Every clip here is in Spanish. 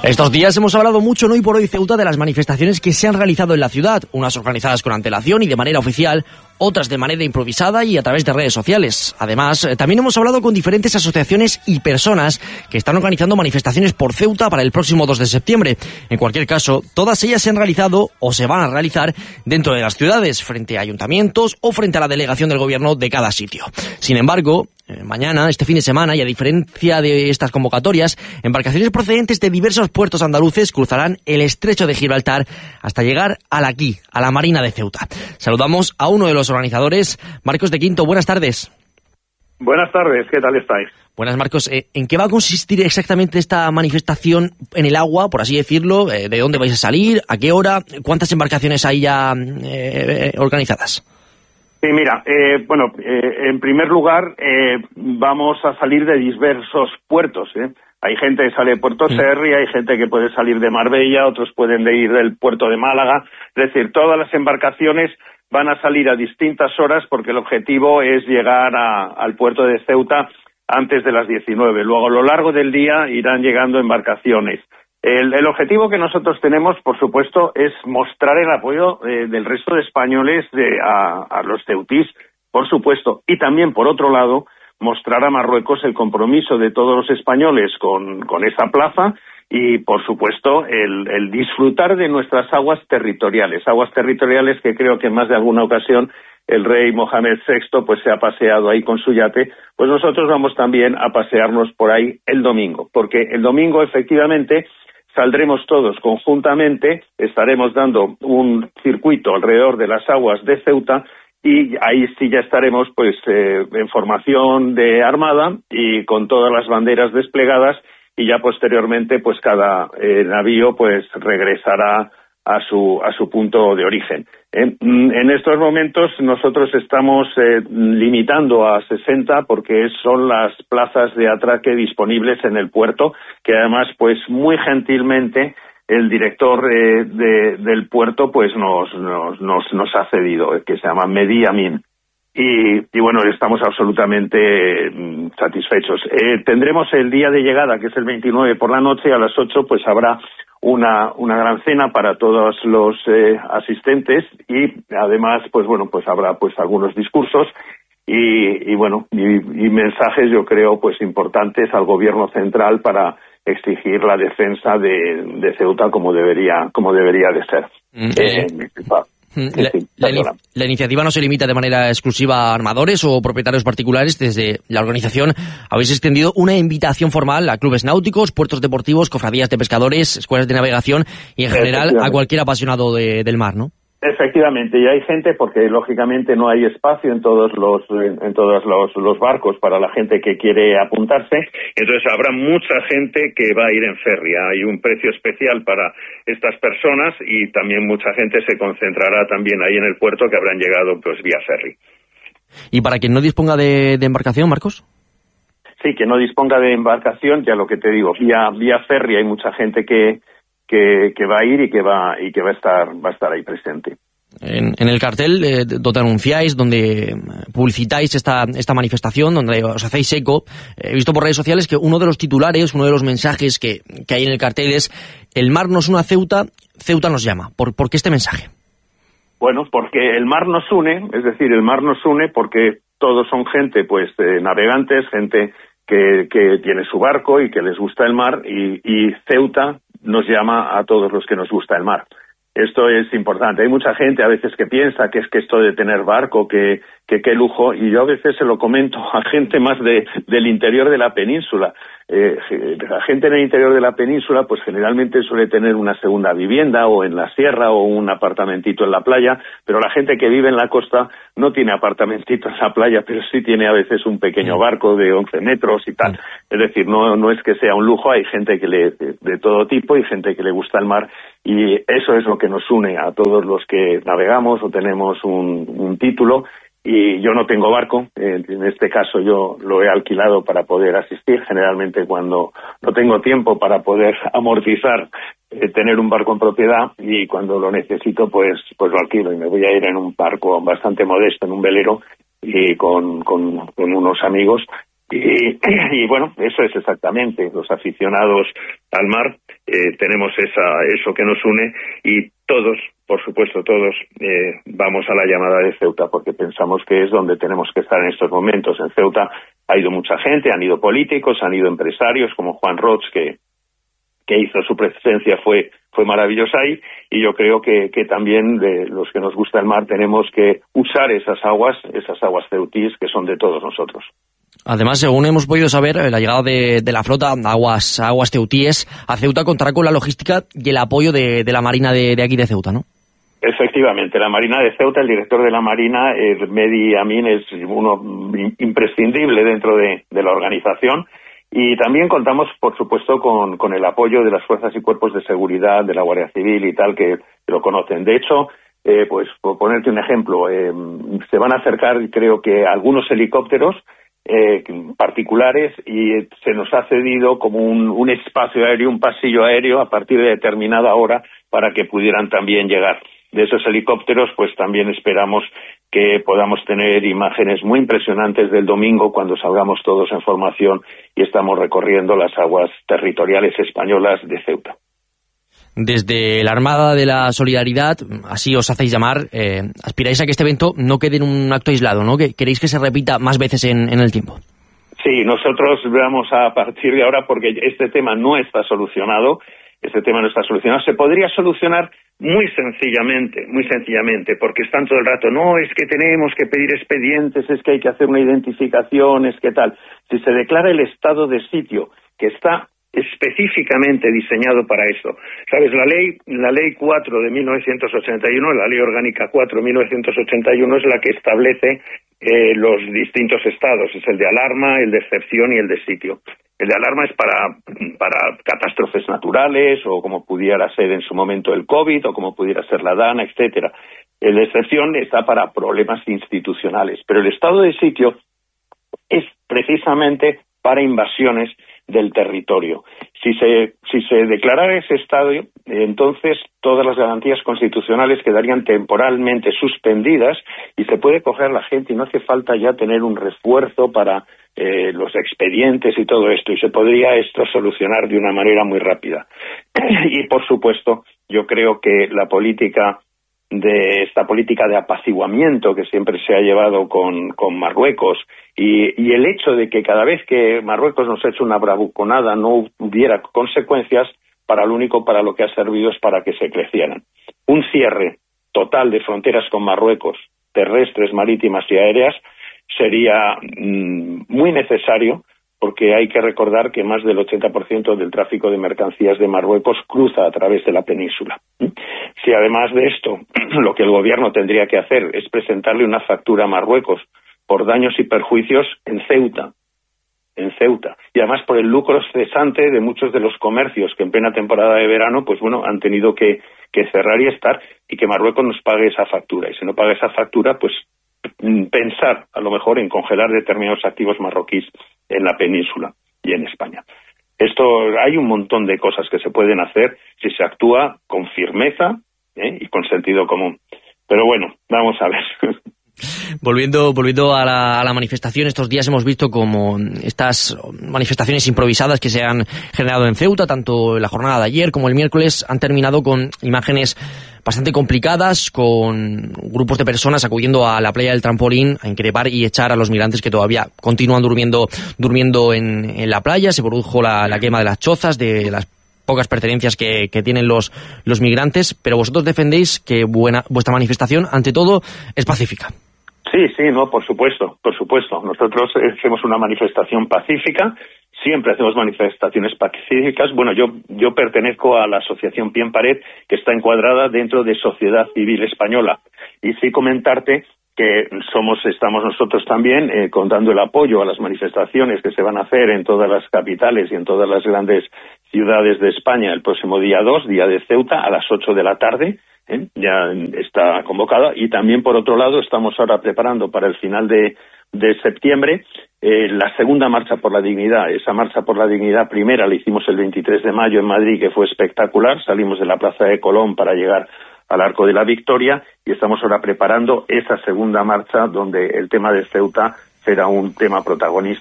Estos días hemos hablado mucho en Hoy por Hoy Ceuta de las manifestaciones que se han realizado en la ciudad, unas organizadas con antelación y de manera oficial, otras de manera improvisada y a través de redes sociales. Además, también hemos hablado con diferentes asociaciones y personas que están organizando manifestaciones por Ceuta para el próximo 2 de septiembre. En cualquier caso, todas ellas se han realizado o se van a realizar dentro de las ciudades, frente a ayuntamientos o frente a la delegación del gobierno de cada sitio. Sin embargo, mañana, este fin de semana, y a diferencia de estas convocatorias, embarcaciones procedentes de diversos puertos andaluces cruzarán el estrecho de Gibraltar hasta llegar a la Marina de Ceuta. Saludamos a uno de los organizadores, Marcos de Quinto. Buenas tardes. Buenas tardes, ¿qué tal estáis? Buenas, Marcos. ¿En qué va a consistir exactamente esta manifestación en el agua, por así decirlo? ¿De dónde vais a salir? ¿A qué hora? ¿Cuántas embarcaciones hay ya organizadas? Sí, mira, en primer lugar, vamos a salir de diversos puertos, Hay gente que sale de Puerto Serri, hay gente que puede salir de Marbella, otros pueden ir del puerto de Málaga. Es decir, todas las embarcaciones van a salir a distintas horas porque el objetivo es llegar al puerto de Ceuta antes de las 19. Luego, a lo largo del día, irán llegando embarcaciones. El objetivo que nosotros tenemos, por supuesto, es mostrar el apoyo del resto de españoles a los ceutís, por supuesto, y también, por otro lado, mostrar a Marruecos el compromiso de todos los españoles con esa plaza y, por supuesto, el disfrutar de nuestras aguas territoriales que creo que en más de alguna ocasión el rey Mohamed VI pues se ha paseado ahí con su yate. Pues nosotros vamos también a pasearnos por ahí el domingo, porque el domingo efectivamente saldremos todos conjuntamente, estaremos dando un circuito alrededor de las aguas de Ceuta y ahí sí ya estaremos pues en formación de armada y con todas las banderas desplegadas y ya posteriormente pues cada navío pues regresará a su punto de origen. En estos momentos nosotros estamos limitando a 60 porque son las plazas de atraque disponibles en el puerto, que además pues muy gentilmente el director del puerto pues nos ha cedido, que se llama Mehdi Amin. Y bueno, estamos absolutamente satisfechos. Tendremos el día de llegada, que es el 29 por la noche, a las 8 pues habrá una gran cena para todos los asistentes y además pues habrá pues algunos discursos y mensajes yo creo pues importantes al gobierno central para exigir la defensa de Ceuta como debería de ser. La iniciativa no se limita de manera exclusiva a armadores o propietarios particulares. Desde la organización habéis extendido una invitación formal a clubes náuticos, puertos deportivos, cofradías de pescadores, escuelas de navegación y en general a cualquier apasionado del mar, ¿no? Efectivamente, y hay gente porque lógicamente no hay espacio en todos los barcos para la gente que quiere apuntarse, entonces habrá mucha gente que va a ir en ferry. Hay un precio especial para estas personas y también mucha gente se concentrará también ahí en el puerto que habrán llegado pues vía ferry. ¿Y para quien no disponga de embarcación, Marcos? Sí, que no disponga de embarcación, ya lo que te digo, vía ferry hay mucha gente que va a ir y que va a estar ahí presente. En el cartel donde anunciáis, donde publicitáis esta manifestación, donde os hacéis eco, he visto por redes sociales que uno de los titulares, uno de los mensajes que hay en el cartel es: el mar nos une a Ceuta, Ceuta nos llama. ¿Por qué este mensaje? Bueno, porque el mar nos une, es decir, el mar nos une porque todos son gente pues navegantes, gente que tiene su barco y que les gusta el mar y Ceuta nos llama a todos los que nos gusta el mar. Esto es importante. Hay mucha gente a veces que piensa que es que esto de tener barco, que qué lujo, y yo a veces se lo comento a gente más del interior de la península. La gente en el interior de la península pues generalmente suele tener una segunda vivienda o en la sierra o un apartamentito en la playa, pero la gente que vive en la costa no tiene apartamentito en la playa, pero sí tiene a veces un pequeño barco de 11 metros y tal. Es decir, no es que sea un lujo, hay gente que de todo tipo y gente que le gusta el mar y eso es lo que nos une a todos los que navegamos o tenemos un título. Y yo no tengo barco, en este caso yo lo he alquilado para poder asistir, generalmente cuando no tengo tiempo para poder amortizar tener un barco en propiedad y cuando lo necesito pues lo alquilo y me voy a ir en un barco bastante modesto, en un velero y con unos amigos Y bueno, eso es exactamente, los aficionados al mar, tenemos eso que nos une, y todos, por supuesto todos, vamos a la llamada de Ceuta porque pensamos que es donde tenemos que estar en estos momentos. En Ceuta ha ido mucha gente, han ido políticos, han ido empresarios como Juan Roig, que hizo su presencia, fue maravillosa ahí, y yo creo que también de los que nos gusta el mar tenemos que usar esas aguas ceutíes que son de todos nosotros. Además, según hemos podido saber, la llegada de la flota aguas ceutíes a Ceuta contará con la logística y el apoyo de la Marina de aquí de Ceuta, ¿no? Efectivamente, la Marina de Ceuta, el director de la Marina, Mehdi Amin, es uno imprescindible dentro de la organización, y también contamos, por supuesto, con el apoyo de las fuerzas y cuerpos de seguridad, de la Guardia Civil y tal, que lo conocen. De hecho, pues por ponerte un ejemplo, se van a acercar, creo que algunos helicópteros particulares, y se nos ha cedido como un espacio aéreo, un pasillo aéreo a partir de determinada hora para que pudieran también llegar. De esos helicópteros, pues también esperamos que podamos tener imágenes muy impresionantes del domingo cuando salgamos todos en formación y estamos recorriendo las aguas territoriales españolas de Ceuta. Desde la Armada de la Solidaridad, así os hacéis llamar, aspiráis a que este evento no quede en un acto aislado, ¿no? Que queréis que se repita más veces en el tiempo. Sí, nosotros vamos a partir de ahora, porque este tema no está solucionado. Se podría solucionar muy sencillamente, porque están todo el rato, no, es que tenemos que pedir expedientes, es que hay que hacer una identificación, es que tal. Si se declara el estado de sitio, que está específicamente diseñado para esto. ¿Sabes? La ley 4 de 1981, la ley orgánica 4 de 1981, es la que establece los distintos estados. Es el de alarma, el de excepción y el de sitio. El de alarma es para catástrofes naturales, o como pudiera ser en su momento el COVID, o como pudiera ser la DANA, etcétera. El de excepción está para problemas institucionales. Pero el estado de sitio es precisamente para invasiones del territorio. Si se declarara ese estado, entonces todas las garantías constitucionales quedarían temporalmente suspendidas y se puede coger a la gente, y no hace falta ya tener un refuerzo para los expedientes y todo esto, y se podría esto solucionar de una manera muy rápida. Y por supuesto, yo creo que esta política de apaciguamiento que siempre se ha llevado con Marruecos, y el hecho de que cada vez que Marruecos nos ha hecho una bravuconada no hubiera consecuencias, para lo que ha servido es para que se crecieran. Un cierre total de fronteras con Marruecos, terrestres, marítimas y aéreas, sería muy necesario, porque hay que recordar que más del 80% del tráfico de mercancías de Marruecos cruza a través de la península. Si además de esto, lo que el gobierno tendría que hacer es presentarle una factura a Marruecos por daños y perjuicios en Ceuta, y además por el lucro cesante de muchos de los comercios que en plena temporada de verano, pues bueno, han tenido que cerrar y estar, y que Marruecos nos pague esa factura. Y si no paga esa factura, pues pensar a lo mejor en congelar determinados activos marroquíes en la península y en España. Hay un montón de cosas que se pueden hacer si se actúa con firmeza y con sentido común. Pero bueno, vamos a ver. Volviendo a la manifestación, estos días hemos visto como estas manifestaciones improvisadas que se han generado en Ceuta, tanto la jornada de ayer como el miércoles, han terminado con imágenes bastante complicadas, con grupos de personas acudiendo a la playa del Trampolín a increpar y echar a los migrantes que todavía continúan durmiendo en la playa. Se produjo la quema de las chozas, de las pocas pertenencias que tienen los migrantes, pero vosotros defendéis que vuestra manifestación, ante todo, es pacífica. Sí, no, por supuesto. Nosotros hacemos una manifestación pacífica, siempre hacemos manifestaciones pacíficas. Bueno, yo pertenezco a la asociación Pie en Pared, que está encuadrada dentro de Sociedad Civil Española. Y sí comentarte que estamos nosotros también dando el apoyo a las manifestaciones que se van a hacer en todas las capitales y en todas las grandes ciudades de España el próximo día 2, día de Ceuta, a las 8 de la tarde. Ya está convocada, y también por otro lado estamos ahora preparando para el final de septiembre la segunda Marcha por la Dignidad. Esa Marcha por la Dignidad primera la hicimos el 23 de mayo en Madrid, que fue espectacular. Salimos de la Plaza de Colón para llegar al Arco de la Victoria, y estamos ahora preparando esa segunda marcha donde el tema de Ceuta será un tema protagonista.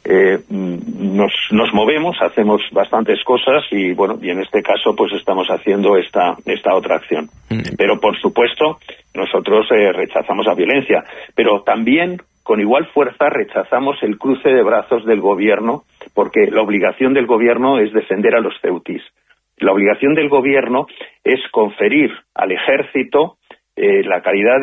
nos movemos, hacemos bastantes cosas y bueno, y en este caso pues estamos haciendo esta otra acción. Pero por supuesto nosotros rechazamos la violencia, pero también con igual fuerza rechazamos el cruce de brazos del gobierno, porque la obligación del gobierno es defender a los ceutíes. La obligación del gobierno es conferir al ejército la calidad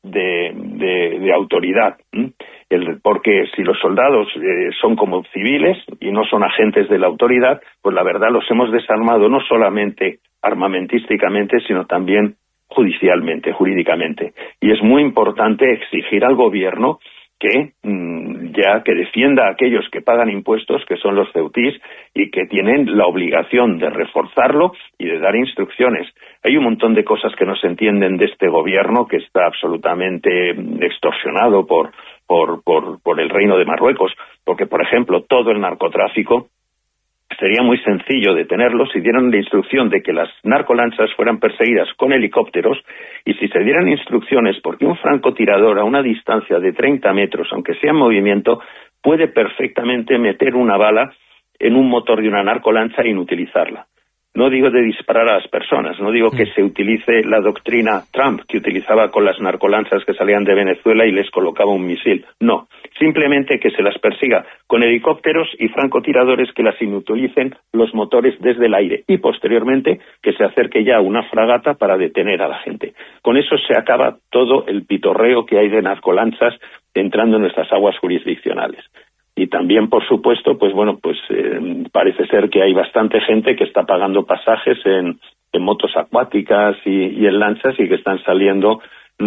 de autoridad, porque si los soldados son como civiles y no son agentes de la autoridad, pues la verdad los hemos desarmado no solamente armamentísticamente, sino también judicialmente, jurídicamente. Y es muy importante exigir al gobierno que defienda a aquellos que pagan impuestos, que son los ceutíes, y que tienen la obligación de reforzarlo y de dar instrucciones. Hay un montón de cosas que no se entienden de este gobierno, que está absolutamente extorsionado por el Reino de Marruecos, porque, por ejemplo, todo el narcotráfico sería muy sencillo detenerlo si dieran la instrucción de que las narcolanchas fueran perseguidas con helicópteros, y si se dieran instrucciones porque un francotirador a una distancia de 30 metros, aunque sea en movimiento, puede perfectamente meter una bala en un motor de una narcolancha e inutilizarla. No digo de disparar a las personas, no digo que se utilice la doctrina Trump que utilizaba con las narcolanchas que salían de Venezuela y les colocaba un misil. No, simplemente que se las persiga con helicópteros y francotiradores que las inutilicen los motores desde el aire, y posteriormente que se acerque ya una fragata para detener a la gente. Con eso se acaba todo el pitorreo que hay de narcolanchas entrando en nuestras aguas jurisdiccionales. Y también, por supuesto, parece ser que hay bastante gente que está pagando pasajes en motos acuáticas y en lanchas, y que están saliendo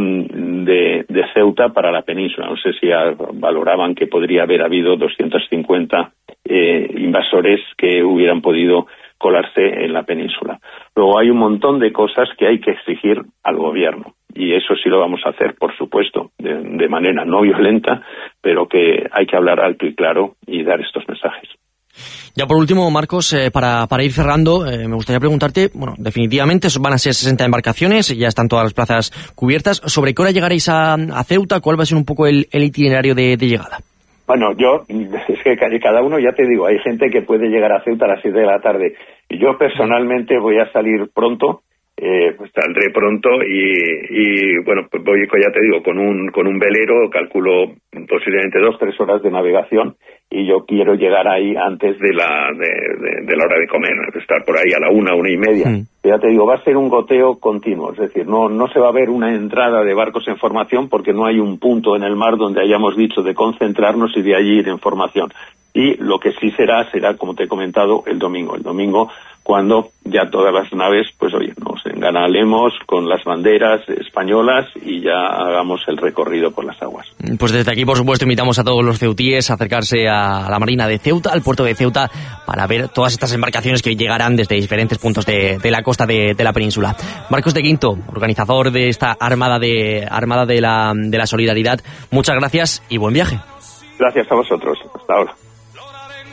de Ceuta para la península. No sé si valoraban que podría haber habido 250 invasores que hubieran podido colarse en la península. Luego hay un montón de cosas que hay que exigir al gobierno, y eso sí lo vamos a hacer, por supuesto, de manera no violenta, pero que hay que hablar alto y claro y dar estos mensajes. Ya por último, Marcos, para ir cerrando, me gustaría preguntarte, definitivamente van a ser 60 embarcaciones, ya están todas las plazas cubiertas. ¿Sobre qué hora llegaréis a Ceuta? ¿Cuál va a ser un poco el itinerario de llegada? Bueno, es que cada uno, ya te digo, hay gente que puede llegar a Ceuta a las 7 de la tarde. Y yo personalmente voy a salir pronto, saldré pronto y pues voy, ya te digo, con un velero, calculo posiblemente 2-3 horas de navegación, y yo quiero llegar ahí antes de la hora de comer, estar por ahí a la 1:30. Ya te digo, va a ser un goteo continuo, es decir, no se va a ver una entrada de barcos en formación, porque no hay un punto en el mar donde hayamos dicho de concentrarnos y de allí ir en formación. Y lo que sí será, como te he comentado, el domingo. El domingo, cuando ya todas las naves, nos enganalemos con las banderas españolas y ya hagamos el recorrido por las aguas. Pues desde aquí, por supuesto, invitamos a todos los ceutíes a acercarse a la Marina de Ceuta, al puerto de Ceuta, para ver todas estas embarcaciones que llegarán desde diferentes puntos de la costa de la península. Marcos de Quinto, organizador de esta Armada de la Solidaridad, muchas gracias y buen viaje. Gracias a vosotros. Hasta ahora.